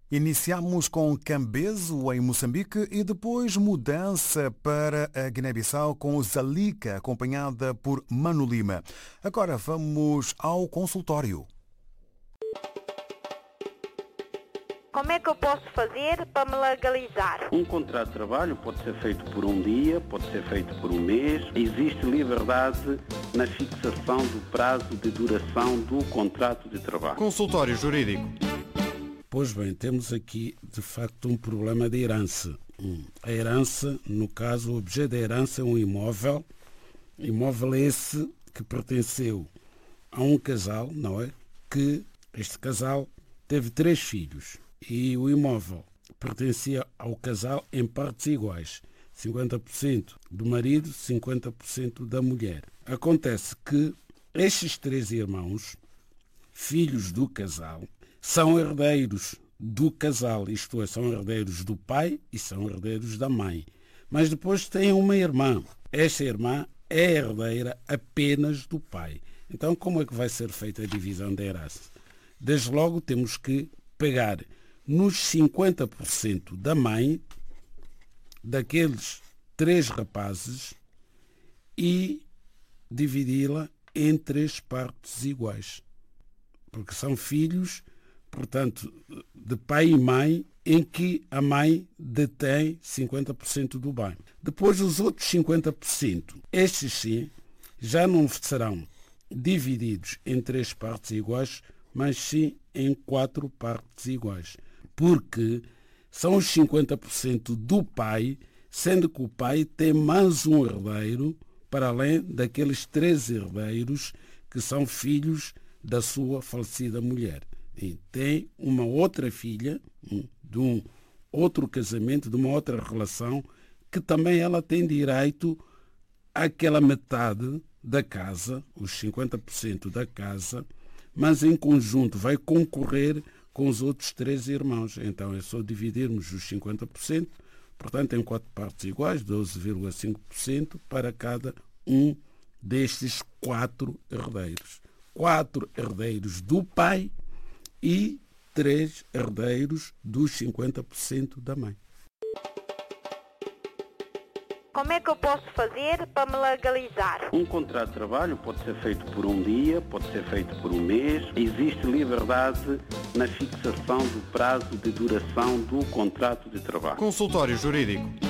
Iniciamos com Cambezo, em Moçambique, e depois mudança para a Guiné-Bissau com Zalica, acompanhada por Mano Lima. Agora vamos ao consultório. Como é que eu posso fazer para me legalizar? Um contrato de trabalho pode ser feito por um dia, pode ser feito por um mês. Existe liberdade na fixação do prazo de duração do contrato de trabalho. Consultório jurídico. Pois bem, temos aqui de facto um problema de herança. A herança, no caso, o objeto da herança é um imóvel. Imóvel esse que pertenceu a um casal, não é? Que este casal teve 3 filhos. E o imóvel pertencia ao casal em partes iguais. 50% do marido, 50% da mulher. Acontece que estes 3 irmãos, filhos do casal, são herdeiros do casal, isto é, são herdeiros do pai e são herdeiros da mãe. Mas depois tem uma irmã. Esta irmã é herdeira apenas do pai. Então, como é que vai ser feita a divisão da herança? Desde logo temos que pegar nos 50% da mãe daqueles 3 rapazes e dividi-la em 3 partes iguais. Porque são filhos, portanto, de pai e mãe, em que a mãe detém 50% do bem. Depois, os outros 50%, estes sim, já não serão divididos em 3 partes iguais, mas sim em 4 partes iguais. Porque são os 50% do pai, sendo que o pai tem mais um herdeiro, para além daqueles 3 herdeiros que são filhos da sua falecida mulher. E tem uma outra filha, de um outro casamento, de uma outra relação, que também ela tem direito àquela metade da casa, os 50% da casa, mas em conjunto vai concorrer com os outros 3 irmãos. Então é só dividirmos os 50%, portanto em 4 partes iguais, 12,5% para cada um destes 4 herdeiros. 4 herdeiros do pai e 3 herdeiros dos 50% da mãe. Como é que eu posso fazer para me legalizar? Um contrato de trabalho pode ser feito por um dia, pode ser feito por um mês. Existe liberdade na fixação do prazo de duração do contrato de trabalho. Consultório jurídico.